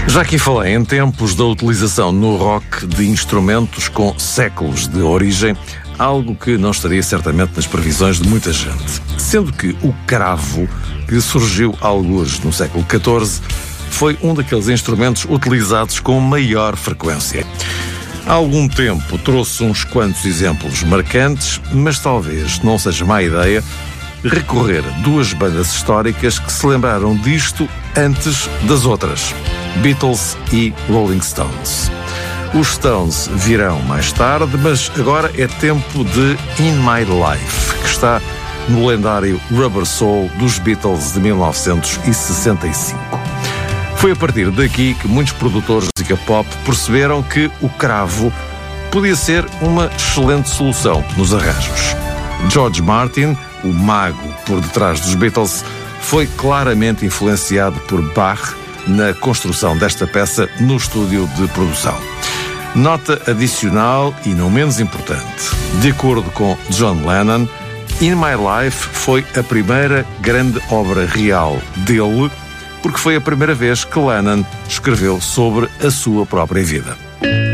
Já aqui falei em tempos da utilização no rock de instrumentos com séculos de origem, algo que não estaria certamente nas previsões de muita gente. Sendo que o cravo, que surgiu algures no século XIV, foi um daqueles instrumentos utilizados com maior frequência. Há algum tempo trouxe uns quantos exemplos marcantes, mas talvez não seja má ideia recorrer a duas bandas históricas que se lembraram disto antes das outras: Beatles e Rolling Stones. Os Stones virão mais tarde, mas agora é tempo de In My Life, que está no lendário Rubber Soul dos Beatles de 1965. Foi a partir daqui que muitos produtores de música pop perceberam que o cravo podia ser uma excelente solução nos arranjos. George Martin, o mago por detrás dos Beatles, foi claramente influenciado por Bach na construção desta peça no estúdio de produção. Nota adicional e não menos importante: de acordo com John Lennon, In My Life foi a primeira grande obra real dele, porque foi a primeira vez que Lennon escreveu sobre a sua própria vida.